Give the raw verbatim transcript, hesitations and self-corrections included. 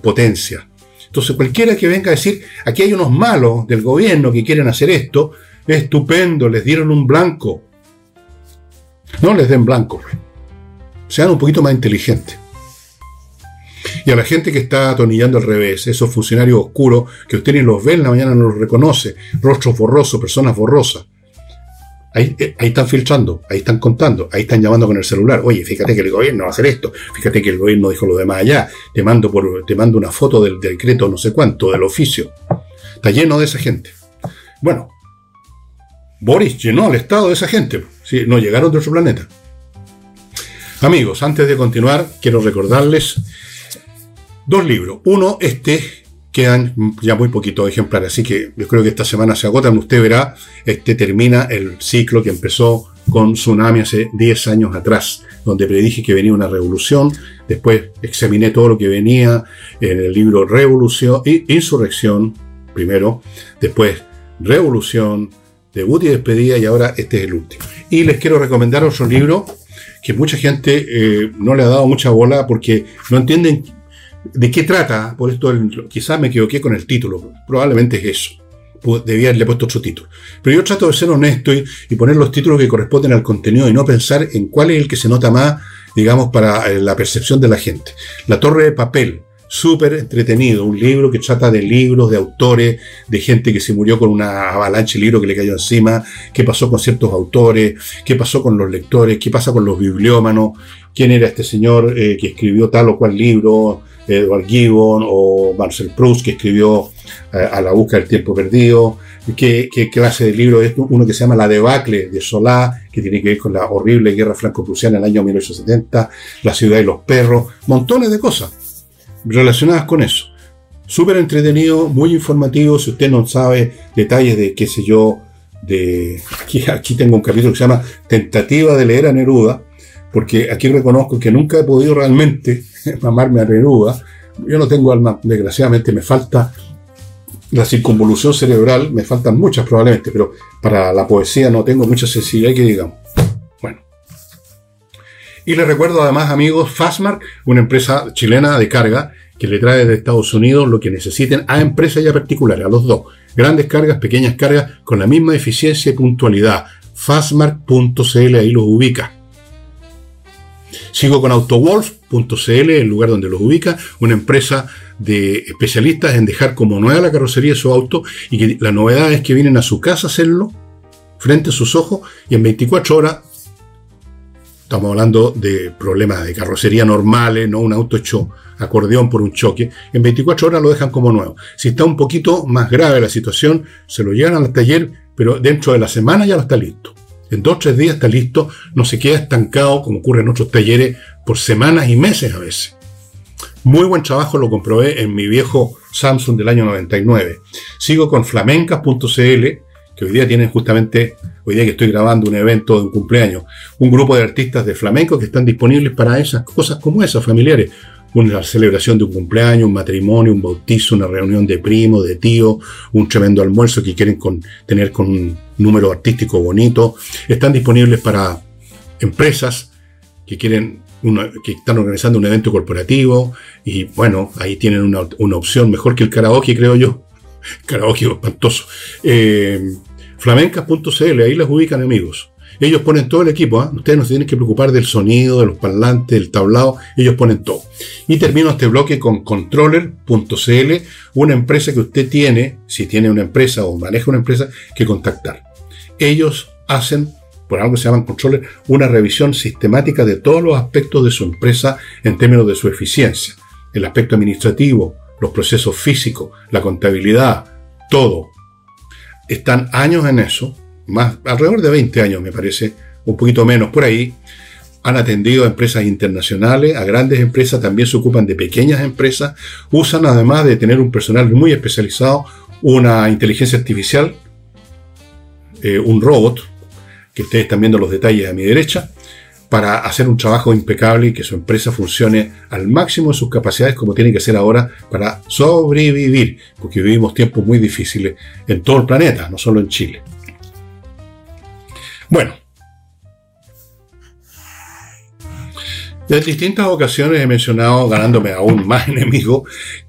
potencia. Entonces cualquiera que venga a decir, aquí hay unos malos del gobierno que quieren hacer esto, es estupendo, les dieron un blanco. No les den blanco, sean un poquito más inteligentes. Y a la gente que está atornillando al revés, esos funcionarios oscuros que usted ni los ve en la mañana, no los reconoce, rostros borrosos, personas borrosas. Ahí, ahí están filtrando, ahí están contando, ahí están llamando con el celular. Oye, fíjate que el gobierno va a hacer esto, fíjate que el gobierno dijo lo demás allá, te mando, por, te mando una foto del decreto no sé cuánto, del oficio. Está lleno de esa gente. Bueno, Boris llenó al Estado de esa gente, ¿sí? No llegaron de otro planeta. Amigos, antes de continuar, quiero recordarles dos libros. Uno, este, quedan ya muy poquitos ejemplares, así que yo creo que esta semana se agotan. Usted verá, este termina el ciclo que empezó con Tsunami hace diez años atrás, donde predije que venía una revolución. Después examiné todo lo que venía en el libro Revolución, Insurrección, primero, después Revolución, Debut y Despedida, y ahora este es el último. Y les quiero recomendar otro libro que mucha gente eh, no le ha dado mucha bola porque no entienden de qué trata. Por esto quizás me equivoqué con el título, probablemente es eso, debía haberle puesto otro título, pero yo trato de ser honesto y, y poner los títulos que corresponden al contenido y no pensar en cuál es el que se nota más, digamos, para la percepción de la gente. La Torre de Papel, súper entretenido, un libro que trata de libros, de autores, de gente que se murió con una avalancha de libros que le cayó encima, qué pasó con ciertos autores, qué pasó con los lectores, qué pasa con los bibliómanos, quién era este señor eh, que escribió tal o cual libro, Edward Gibbon o Marcel Proust, que escribió eh, A la busca del tiempo perdido, qué, qué clase de libro es uno que se llama La debacle de Solá, que tiene que ver con la horrible guerra franco-prusiana en el año mil ochocientos setenta, La ciudad y los perros, montones de cosas relacionadas con eso. Súper entretenido, muy informativo. Si usted no sabe detalles de, qué sé yo, de aquí, aquí tengo un capítulo que se llama Tentativa de leer a Neruda, porque aquí reconozco que nunca he podido realmente mamarme a Neruda. Yo no tengo alma, desgraciadamente me falta la circunvolución cerebral, me faltan muchas probablemente, pero para la poesía no tengo mucha sensibilidad que digamos. Bueno. Y les recuerdo además, amigos, Fastmark, una empresa chilena de carga que le trae de Estados Unidos lo que necesiten a empresas y a particulares, a los dos. Grandes cargas, pequeñas cargas, con la misma eficiencia y puntualidad. Fastmark punto c l, ahí los ubica. Sigo con Autowolf punto c l, el lugar donde los ubica, una empresa de especialistas en dejar como nueva la carrocería de su auto, y que la novedad es que vienen a su casa a hacerlo, frente a sus ojos, y en veinticuatro horas, estamos hablando de problemas de carrocería normales, no un auto hecho acordeón por un choque, en veinticuatro horas lo dejan como nuevo. Si está un poquito más grave la situación, se lo llevan al taller, pero dentro de la semana ya lo está listo. En dos o tres días está listo, no se queda estancado como ocurre en otros talleres por semanas y meses a veces. Muy buen trabajo, lo comprobé en mi viejo Samsung del año noventa y nueve. Sigo con flamencas punto c l, que hoy día tienen justamente, hoy día que estoy grabando un evento de un cumpleaños, un grupo de artistas de flamenco que están disponibles para esas cosas como esas, familiares. Una celebración de un cumpleaños, un matrimonio, un bautizo, una reunión de primos, de tíos, un tremendo almuerzo que quieren con, tener con un número artístico bonito. Están disponibles para empresas que quieren una, que están organizando un evento corporativo, y bueno, ahí tienen una, una opción mejor que el karaoke, creo yo. Karaoke espantoso. Eh, flamencas punto c l, ahí las ubican, amigos. Ellos ponen todo el equipo, ¿eh? Ustedes no se tienen que preocupar del sonido, de los parlantes, del tablado, ellos ponen todo. Y termino este bloque con controller punto c l, una empresa que usted tiene, si tiene una empresa o maneja una empresa, que contactar. Ellos hacen, por algo que se llaman controller, una revisión sistemática de todos los aspectos de su empresa en términos de su eficiencia. El aspecto administrativo, los procesos físicos, la contabilidad, todo. Están años en eso. Más, alrededor de veinte años me parece, un poquito menos por ahí. Han atendido a empresas internacionales, a grandes empresas, también se ocupan de pequeñas empresas. Usan, además de tener un personal muy especializado, una inteligencia artificial, eh, un robot, que ustedes están viendo los detalles a mi derecha, para hacer un trabajo impecable y que su empresa funcione al máximo de sus capacidades, como tiene que ser ahora, para sobrevivir, porque vivimos tiempos muy difíciles en todo el planeta, no solo en Chile. Bueno, en distintas ocasiones he mencionado, ganándome aún más enemigos,